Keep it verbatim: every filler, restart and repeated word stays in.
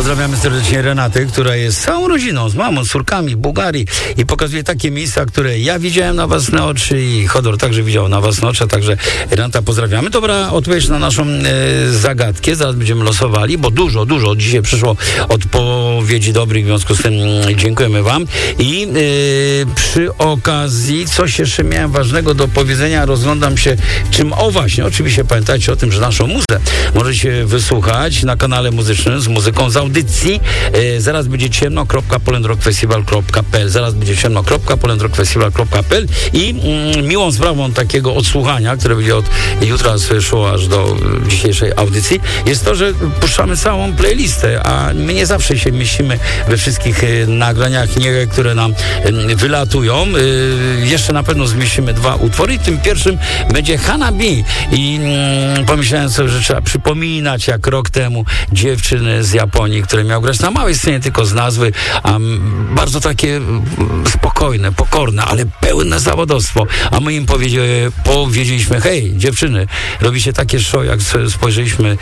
Pozdrawiamy serdecznie Renatę, która jest całą rodziną, z mamą, z córkami w Bułgarii i pokazuje takie miejsca, które ja widziałem na własne oczy i Chodor także widział na własne oczy, także Renata pozdrawiamy. Dobra odpowiedź na naszą e, zagadkę, zaraz będziemy losowali, bo dużo, dużo dzisiaj przyszło odpowiedzi dobrych, w związku z tym dziękujemy wam. I e, przy okazji coś jeszcze miałem ważnego do powiedzenia, rozglądam się czym, o właśnie, oczywiście pamiętajcie o tym, że naszą muzę możecie wysłuchać na kanale muzycznym z muzyką z audycji. E, zaraz będzie ciemno kropka poland rock festival kropka p l zaraz będzie ciemno kropka poland rock festival kropka p l i mm, miłą sprawą takiego odsłuchania, które będzie od jutra szło aż do dzisiejszej audycji, jest to, że puszczamy całą playlistę, a my nie zawsze się mieścimy we wszystkich e, nagraniach, nie, które nam e, wylatują. E, jeszcze na pewno zmieścimy dwa utwory i tym pierwszym będzie Hanabi i mm, pomyślałem sobie, że trzeba przypominać, jak rok temu dziewczyny z Japonii, które miały grać na małej scenie tylko z nazwy, a m, bardzo takie m, spokojne, pokorne, ale pełne zawodowstwo, a my im powiedzieli, powiedzieliśmy, hej, dziewczyny, robicie takie show, jak spojrzeliśmy